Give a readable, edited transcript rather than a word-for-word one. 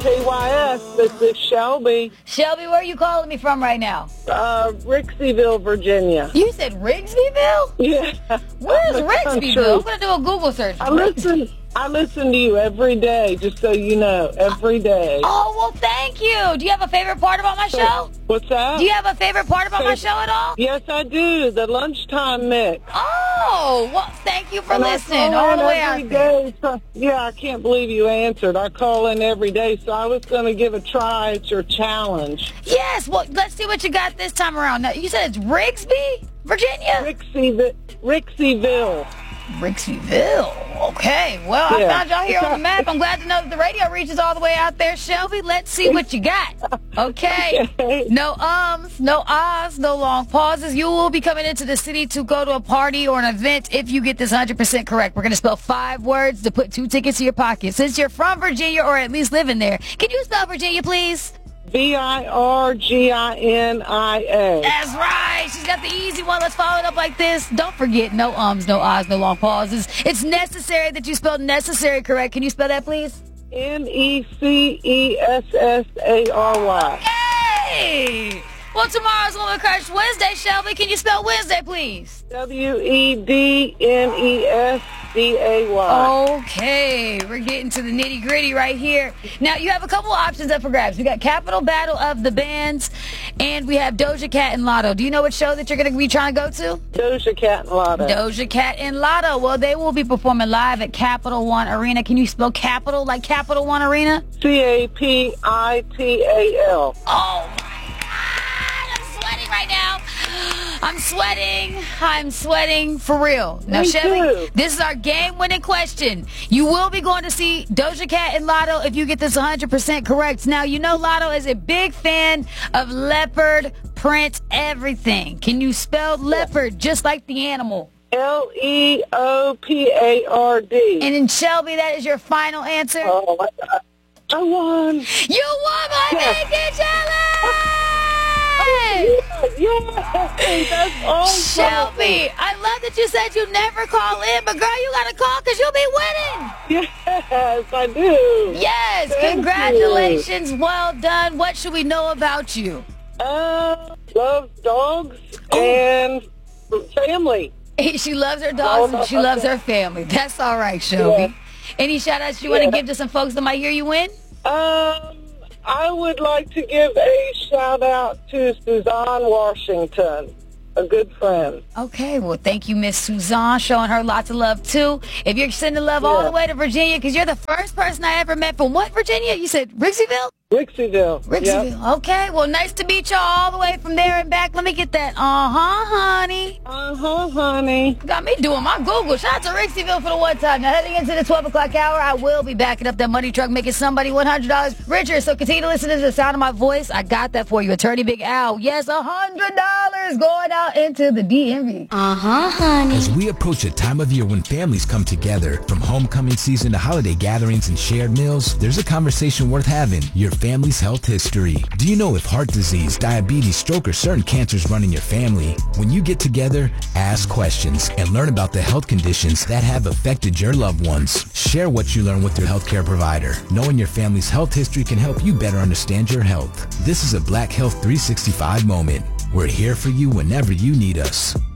KYS, this is Shelby. Shelby, where are you calling me from right now? Rixieville, Virginia. You said Rigsbyville? Yeah. Where's Rigsbyville? I'm going to do a Google search. I listen to you every day, just so you know, every day. Oh, well, thank you. Do you have a favorite part about my show? What's that? Do you have a favorite part about my show at all? Yes, I do. The lunchtime mix. Oh, well, thank you for And listening I call all in the way every out there. day, so, yeah, I can't believe you answered. I call in every day, so I was going to give a try at your challenge. Yes, well, let's see what you got this time around. Now, you said it's Rigsby, Virginia? Rixieville. Rigsbyville. Okay, well, I found y'all here on the map. I'm glad to know that the radio reaches all the way out there. Shelby, let's see what you got. Okay. No ums, no ahs, no long pauses. You will be coming into the city to go to a party or an event if you get this 100% correct. We're going to spell 5 words to put 2 tickets in your pocket. Since you're from Virginia or at least living there, can you spell Virginia, please? Virginia. That's right. She's got the easy one. Let's follow it up like this. Don't forget, no ums, no ahs, no long pauses. It's necessary that you spell necessary correct. Can you spell that, please? Necessary. Hey! Well, tomorrow's Woman Crush Wednesday, Shelby. Can you spell Wednesday, please? Wednesday. Okay, we're getting to the nitty-gritty right here. Now, you have a couple options up for grabs. We got Capital Battle of the Bands, and we have Doja Cat and Lotto. Do you know what show that you're going to be trying to go to? Doja Cat and Lotto. Doja Cat and Lotto. Well, they will be performing live at Capital One Arena. Can you spell Capital like Capital One Arena? Capital. Oh, my God. I'm sweating right now. I'm sweating for real. Now, Shelby, this is our game-winning question. You will be going to see Doja Cat and Lotto if you get this 100% correct. Now, you know Lotto is a big fan of leopard print everything. Can you spell leopard just like the animal? Leopard. And in Shelby, that is your final answer? Oh, my God. I won. You won my Naked Challenge! Yeah, that's awesome. Shelby, I love that you said you never call in, but girl, you got to call because you'll be winning. Yes, I do. Yes, Thank congratulations. You. Well done. What should we know about you? Love dogs and family. She loves her dogs and she loves her family. That's all right, Shelby. Yeah. Any shout-outs you want to give to some folks that might hear you win? I would like to give a shout-out to Suzanne Washington, a good friend. Okay, well, thank you, Miss Suzanne, showing her lots of love, too. If you're sending love all the way to Virginia, because you're the first person I ever met from what, Virginia? You said Rixieville? Rixieville. Rixieville. Yep. Okay, well, nice to meet y'all all the way from there and back. Let me get that. Honey. Honey. Got me doing my Google. Shout out to Rixieville for the one time. Now, heading into the 12 o'clock hour, I will be backing up that money truck, making somebody $100 richer. So continue to listen to the sound of my voice. I got that for you. Attorney Big Al. Yes, $100 going out into the DMV. Honey. As we approach a time of year when families come together, from homecoming season to holiday gatherings and shared meals, there's a conversation worth having. Your family's health history. Do you know if heart disease, diabetes, stroke, or certain cancers run in your family? When you get together, ask questions and learn about the health conditions that have affected your loved ones. Share what you learn with your healthcare provider. Knowing your family's health history can help you better understand your health. This is a Black Health 365 moment. We're here for you whenever you need us.